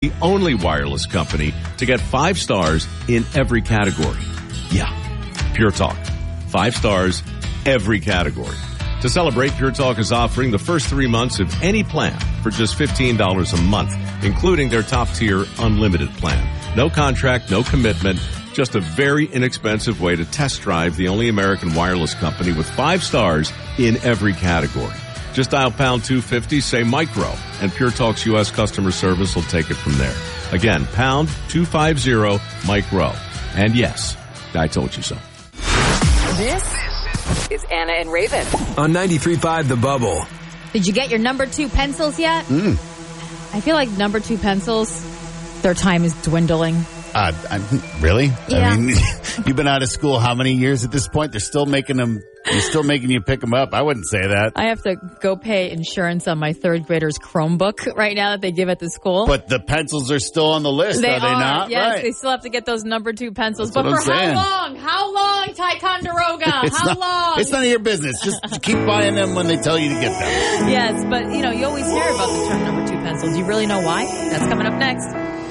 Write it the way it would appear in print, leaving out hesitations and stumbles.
the only wireless company to get 5 stars in every category. Yeah, Pure Talk. 5 stars, every category. To celebrate, Pure Talk is offering the first 3 months of any plan for just $15 a month, including their top-tier unlimited plan. No contract, no commitment, just a very inexpensive way to test drive the only American wireless company with 5 stars in every category. Just dial pound 250, say micro, and Pure Talk's U.S. customer service will take it from there. Again, pound 250 micro. And yes, I told you so. This is Anna and Raven. On 93.5 The Bubble. Did you get your number 2 pencils yet? I feel like number 2 pencils, their time is dwindling. Really? Yeah. I mean, you've been out of school how many years at this point? They're still making them. They're still making you pick them up. I wouldn't say that. I have to go pay insurance on my 3rd grader's Chromebook right now that they give at the school. But the pencils are still on the list, are they not? Yes, right. They still have to get those number 2 pencils. That's but what for I'm saying. how long? How long, Ticonderoga? How long? It's none of your business. Just keep buying them when they tell you to get them. Yes, but you always hear about the term number 2 pencils. Do you really know why? That's coming up next.